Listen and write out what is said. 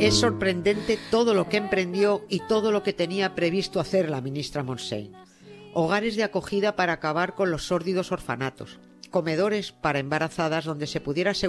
Es sorprendente todo lo que emprendió y todo lo que tenía previsto hacer la ministra Montseny. Hogares de acogida para acabar con los sórdidos orfanatos, comedores para embarazadas donde se pudiera asegurar